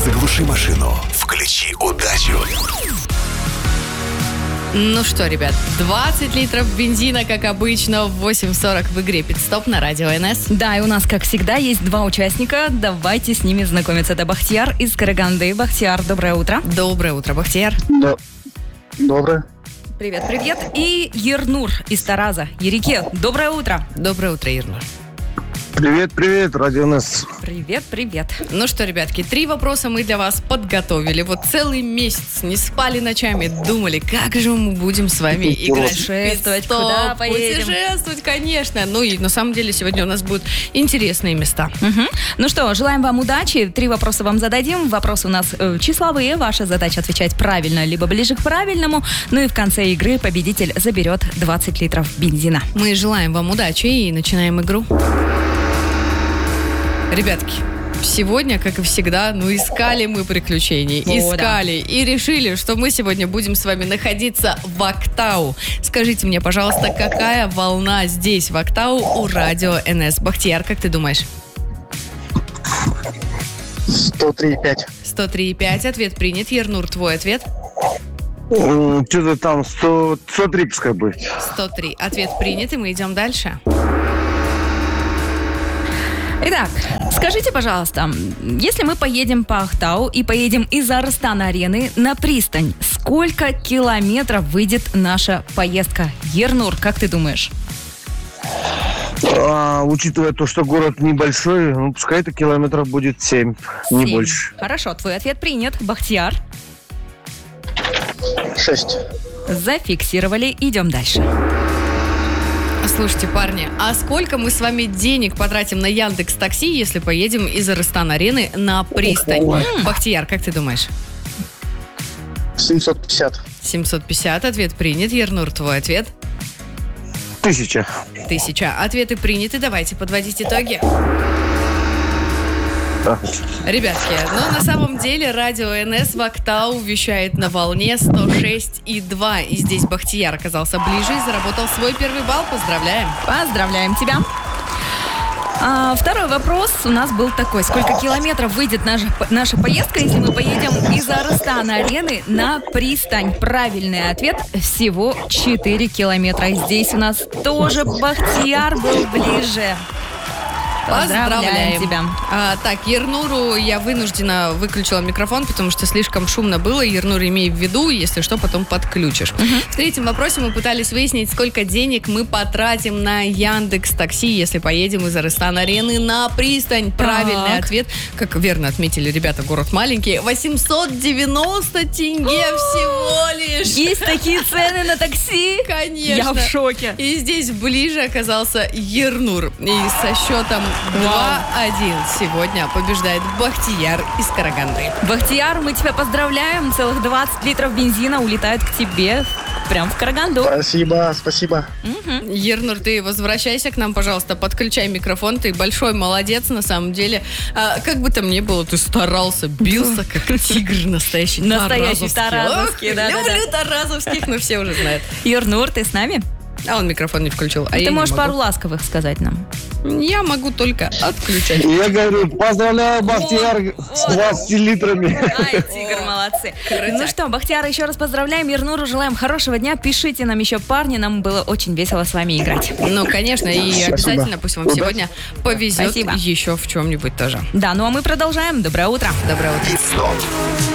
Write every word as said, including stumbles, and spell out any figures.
заглуши машину, включи удачу. Ну что, ребят, двадцать литров бензина, как обычно, в восемь сорок в игре «Пит-стоп» на радио эн эс. Да, и у нас, как всегда, есть два участника. Давайте с ними знакомиться. Это Бахтияр из Караганды. Бахтияр, доброе утро. Доброе утро, Бахтияр. Да. Доброе. Привет, привет. И Ернур из Тараза. Ерике, доброе утро. Доброе утро, Ернур. Привет, привет, радио эн эс. Привет, привет. Ну что, ребятки, три вопроса мы для вас подготовили. Вот целый месяц не спали ночами, думали, как же мы будем с вами играть. Путешествовать, Пит-стоп, куда поедем? Путешествовать, конечно. Ну и на самом деле сегодня у нас будут интересные места. Угу. Ну что, желаем вам удачи. Три вопроса вам зададим. Вопросы у нас э, числовые. Ваша задача отвечать правильно, либо ближе к правильному. Ну и в конце игры победитель заберет двадцать литров бензина. Мы желаем вам удачи и начинаем игру. Ребятки, сегодня, как и всегда, ну, искали мы приключений, О, искали да. и решили, что мы сегодня будем с вами находиться в Актау. Скажите мне, пожалуйста, какая волна здесь, в Актау, у радио эн эс? Бахтияр, как ты думаешь? сто три и пять. сто три и пять, ответ принят. Ернур, твой ответ? М, Что-то там сто, сто три пускай будет. сто три, ответ принят, и мы идем дальше. Итак, скажите, пожалуйста, если мы поедем по Ахтау и поедем из Арыстан-арены на пристань, сколько километров выйдет наша поездка? Ернур, как ты думаешь? А, учитывая то, что город небольшой, ну, пускай это километров будет семь, не Семь. больше. Хорошо, твой ответ принят. Бахтияр, шесть. зафиксировали. Идем дальше. Слушайте, парни, а сколько мы с вами денег потратим на Яндекс.Такси, если поедем из Арыстан-арены на пристань? Ой. Бахтияр, как ты думаешь? семьсот пятьдесят. семьсот пятьдесят, ответ принят. Ернур, твой ответ? Тысяча. Тысяча. Ответы приняты. Давайте подводить итоги. Да. Ребятки, ну на самом деле радио эн эс в Актау вещает на волне сто шесть и два. И здесь Бахтияр оказался ближе и заработал свой первый балл. Поздравляем. Поздравляем тебя. А, второй вопрос у нас был такой. Сколько километров выйдет наша, наша поездка, если мы поедем из Арыстана-арены на пристань? Правильный ответ – всего четыре километра. Здесь у нас тоже Бахтияр был ближе. Поздравляем тебя. А, так, Ернуру я вынуждена выключила микрофон, потому что слишком шумно было. Ернур, имей в виду, если что, потом подключишь. Угу. В третьем вопросе мы пытались выяснить, сколько денег мы потратим на Яндекс.Такси, если поедем из Арыстан-арены на пристань. Правильный Так. ответ, как верно отметили ребята, город маленький, восемьсот девяносто тенге всего лишь. Есть такие цены на такси? Конечно. Я в шоке. И здесь ближе оказался Ернур. И со счетом два один сегодня побеждает Бахтияр из Караганды. Бахтияр, мы тебя поздравляем. Целых двадцать литров бензина улетают к тебе прям в Караганду. Спасибо, спасибо. Угу. Ернур, ты возвращайся к нам, пожалуйста, подключай микрофон. Ты большой молодец, на самом деле. А, как бы там ни было, ты старался, бился, как тигр настоящий. Настоящий Таразовский. таразовский, Ох, да-да-да. люблю таразовских, но все уже знают. Ернур, ты с нами? А он микрофон не включил. А Ты я не можешь могу. пару ласковых сказать нам. Я могу только отключать. Я говорю, поздравляю, Бахтияр, с двадцатью литрами. Ай, тигр, молодцы. Крутяк. Ну что, Бахтияр, еще раз поздравляем. Ернуру желаем хорошего дня. Пишите нам еще, парни. Нам было очень весело с вами играть. Ну, конечно, и Спасибо. обязательно пусть вам Удачи. сегодня повезет Спасибо. еще в чем-нибудь тоже. Да, ну а мы продолжаем. Доброе утро. Доброе утро. Пит-стоп.